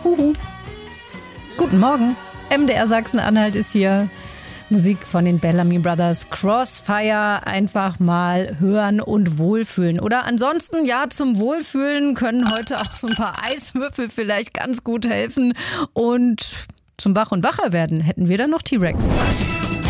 Huhu. Guten Morgen. MDR Sachsen-Anhalt ist hier. Musik von den Bellamy Brothers, Crossfire, einfach mal hören und wohlfühlen. Oder ansonsten, ja, zum Wohlfühlen können heute auch so ein paar Eiswürfel vielleicht ganz gut helfen. Und zum Wach- und Wacher werden hätten wir dann noch T-Rex.